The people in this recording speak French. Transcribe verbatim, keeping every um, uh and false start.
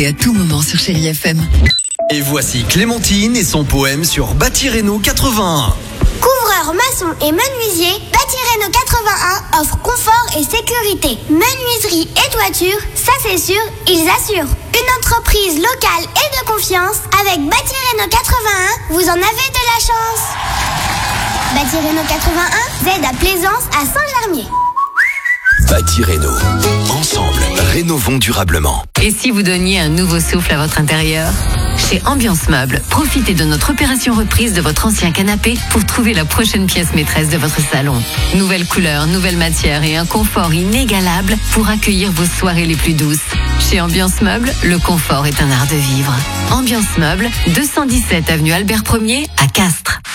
Et à tout moment sur Chérie F M. Et voici Clémentine et son poème sur Bâti Réno quatre-vingt-un. Couvreur, maçon et menuisier, Bâti Réno quatre-vingt-un offre confort et sécurité. Menuiserie et toiture, ça c'est sûr, ils assurent. Une entreprise locale et de confiance, avec Bâti Réno quatre-vingt-un, vous en avez de la chance. Bâti Réno quatre-vingt-un, Z à Plaisance à Saint-Germier. Bâti Réno. Ensemble, rénovons durablement. Et si vous donniez un nouveau souffle à votre intérieur ? Chez Ambiance Meuble, profitez de notre opération reprise de votre ancien canapé pour trouver la prochaine pièce maîtresse de votre salon. Nouvelle couleur, nouvelle matière et un confort inégalable pour accueillir vos soirées les plus douces. Chez Ambiance Meuble, le confort est un art de vivre. Ambiance Meuble, deux cent dix-sept avenue Albert premier à Castres.